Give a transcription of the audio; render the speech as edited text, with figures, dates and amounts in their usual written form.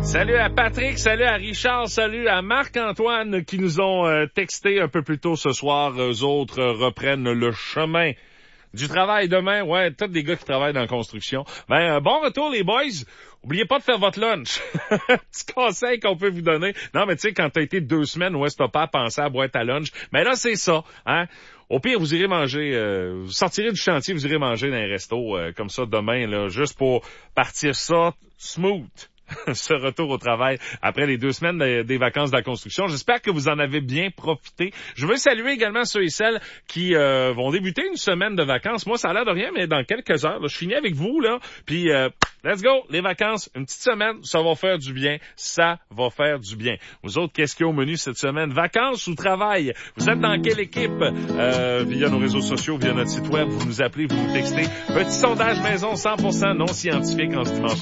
Salut à Patrick, salut à Richard, salut à Marc-Antoine qui nous ont texté un peu plus tôt ce soir. Eux autres reprennent le chemin du travail demain. Ouais, tous des gars qui travaillent dans la construction. Bon retour les boys. Oubliez pas de faire votre lunch. Petit conseil qu'on peut vous donner. Non, mais tu sais, quand t'as été 2 semaines où est-ce que t'as pas pensé à boire ta lunch, mais là, c'est ça, hein. Au pire, vous irez manger, vous sortirez du chantier, vous irez manger dans un resto comme ça demain, là, juste pour partir ça smooth. Ce retour au travail après les 2 semaines des vacances de la construction. J'espère que vous en avez bien profité. Je veux saluer également ceux et celles qui vont débuter une semaine de vacances. Moi, ça a l'air de rien, mais dans quelques heures, là, je finis avec vous, là. Puis, let's go, les vacances, une petite semaine, ça va faire du bien. Ça va faire du bien. Vous autres, qu'est-ce qu'il y a au menu cette semaine? Vacances ou travail? Vous êtes dans quelle équipe? Via nos réseaux sociaux, via notre site web, vous nous appelez, vous nous textez. Petit sondage maison 100% non scientifique en ce dimanche.